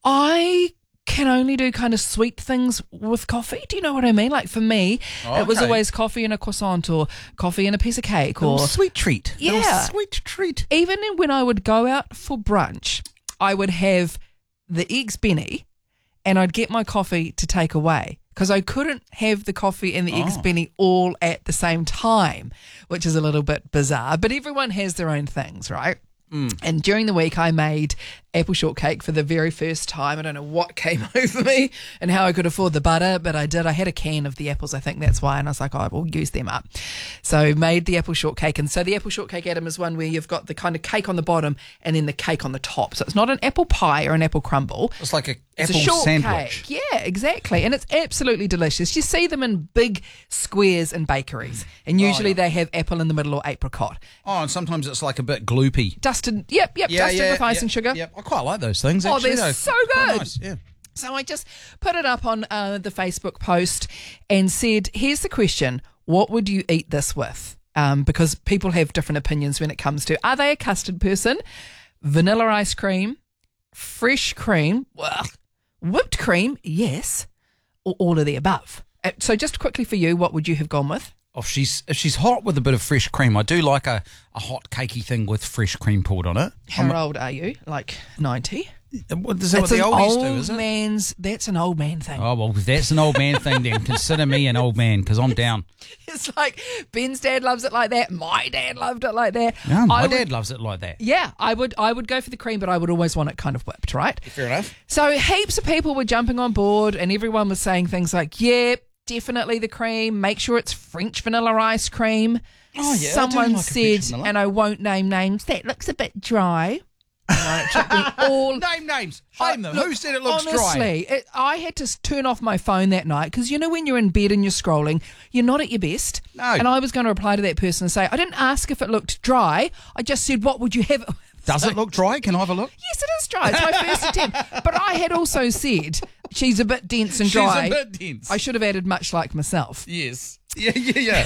I can only do kind of sweet things with coffee. Do you know what I mean? Like for me, it was always coffee and a croissant or coffee and a piece of cake or sweet treat. Yeah. Sweet treat. Even when I would go out for brunch, I would have the eggs Benny and I'd get my coffee to take away because I couldn't have the coffee and the eggs Benny all at the same time, which is a little bit bizarre. But everyone has their own things, right? And during the week, I made apple shortcake for the very first time. I don't know what came over me and how I could afford the butter, but I did. I had a can of the apples, I think that's why, and I was like, I will use them up. So made the apple shortcake. And so the apple shortcake, Adam, is one where you've got the kind of cake on the bottom and then the cake on the top. So it's not an apple pie or an apple crumble. It's like It's apple a shortcake. sandwich. Yeah, exactly. And it's absolutely delicious. You see them in big squares in bakeries. And usually they have apple in the middle or apricot. Oh, and sometimes it's like a bit gloopy. Dusted, dusted with ice and sugar. Yep, I quite like those things. Oh, Actually, they're so Quite good. nice, yeah. So I just put it up on the Facebook post and said, here's the question, what would you eat this with? Because people have different opinions when it comes to, are they a custard person, vanilla ice cream, fresh cream, whipped cream, yes, or all of the above? So just quickly for you, what would you have gone with? If she's hot with a bit of fresh cream, I do like a hot cakey thing with fresh cream poured on it. How old are you? Like 90? Is that what the oldies do, is it? That's an old man thing. Oh, well, if that's an old man thing, then consider me an old man because I'm down. It's like Ben's dad loves it like that. My dad loved it like that. No, my dad loves it like that. Yeah, I would go for the cream, but I would always want it kind of whipped, right? Fair enough. So heaps of people were jumping on board and everyone was saying things like, yeah, definitely the cream. Make sure it's French vanilla ice cream. Oh, yeah. Someone like said, and I won't name names, that looks a bit dry. And it took me all... Name names. Name them. Look, Who said it looks dry? honestly, I had to turn off my phone that night because, you know, when you're in bed and you're scrolling, you're not at your best. No. And I was going to reply to that person and say, I didn't ask if it looked dry. I just said, what would you have? Does it look dry? Can I have a look? Yes, it is dry. It's my first attempt. But I had also said, she's a bit dense and dry. She's a bit dense. I should have added much like myself. Yes. Yeah.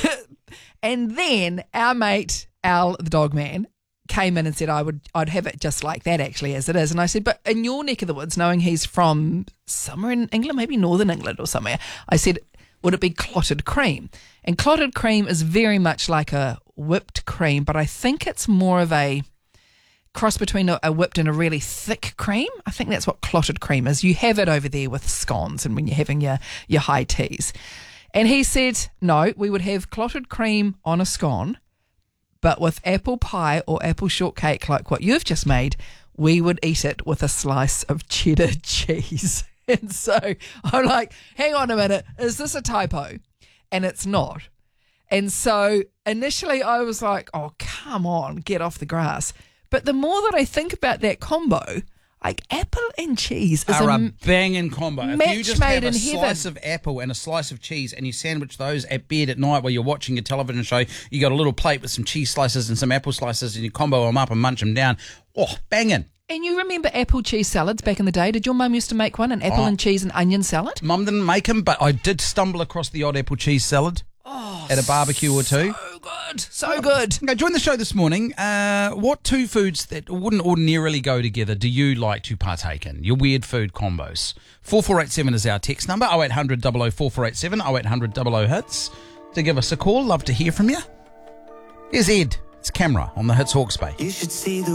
And then our mate, Al, the dog man, came in and said I'd have it just like that actually as it is. And I said, but in your neck of the woods, knowing he's from somewhere in England, maybe Northern England or somewhere, I said, would it be clotted cream? And clotted cream is very much like a whipped cream, but I think it's more of a cross between a whipped and a really thick cream. I think that's what clotted cream is. You have it over there with scones and when you're having your high teas. And he said, no, we would have clotted cream on a scone, but with apple pie or apple shortcake like what you've just made, we would eat it with a slice of cheddar cheese. And so I'm like, hang on a minute, is this a typo? And it's not. And so initially I was like, oh, come on, get off the grass. But the more that I think about that combo, like apple and cheese is a banging combo. If you just made have a in slice heaven. of apple and a slice of cheese and you sandwich those at bed at night while you're watching your television show, you got a little plate with some cheese slices and some apple slices and you combo them up and munch them down. Oh, banging. And you remember apple cheese salads back in the day? Did your mum used to make one, an apple and cheese and onion salad? Mum didn't make them, but I did stumble across the odd apple cheese salad at a barbecue or two. So good. So good. Okay, join the show this morning. What two foods that wouldn't ordinarily go together do you like to partake in? Your weird food combos. 4487 is our text number, 0800 00 4487, 0800 00 hits. To give us a call, love to hear from you. Here's Ed. It's Camera on the Hits Hawke's Bay. You should see the